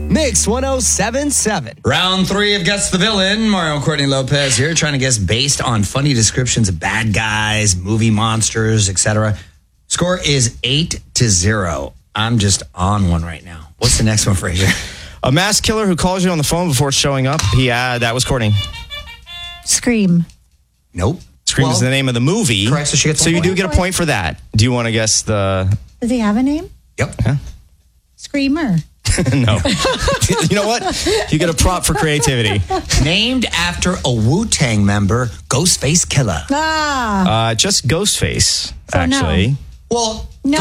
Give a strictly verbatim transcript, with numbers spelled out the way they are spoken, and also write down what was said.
Mix one oh seven point seven. Round three of Guess the Villain. Mario and Courtney Lopez here trying to guess based on funny descriptions of bad guys, movie monsters, et cetera. Score is eight to zero. I'm just on one right now. What's the next one, Fraser? A mass killer who calls you on the phone before showing up. He, uh, that was Courtney. Scream. Nope. Scream Well, is the name of the movie. correct, so she gets So one you do point. get a point for that. Do you want to guess the... Does he have a name? Yep. Screamer. No. You know what? You get a prop for creativity. Named after a Wu-Tang member, Ghostface Killer. Ah. Uh, just Ghostface, So no. actually. Well,